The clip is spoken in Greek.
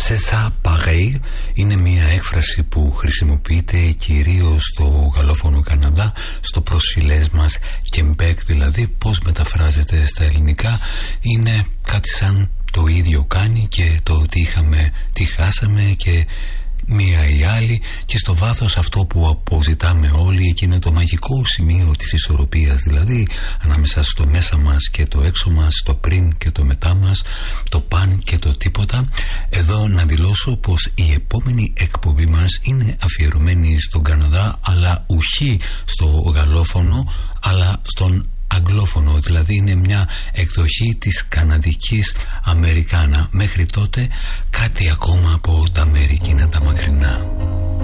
C'est pareil είναι μια έκφραση που χρησιμοποιείται κυρίως στο γαλλόφωνο Καναδά, στο προσφυλές μας Quebec, δηλαδή πώς μεταφράζεται στα ελληνικά. Είναι κάτι σαν το ίδιο κάνει και το τι είχαμε, τι χάσαμε και μία ή άλλη, και στο βάθος αυτό που αποζητάμε όλοι, και είναι το μαγικό σημείο της ισορροπίας, δηλαδή ανάμεσα στο μέσα μας και το έξω μας, το πριν και το μετά μας, το παν και το τίποτα. Εδώ να δηλώσω πως η επόμενη εκπομπή μας είναι αφιερωμένη στον Καναδά, αλλά ουχή στο γαλλόφωνο, αλλά στον αγγλόφωνο, δηλαδή είναι μια εκδοχή της καναδικής Αμερικάνα. Μέχρι τότε κάτι ακόμα από τα μέρη εκείνα τα μακρινά.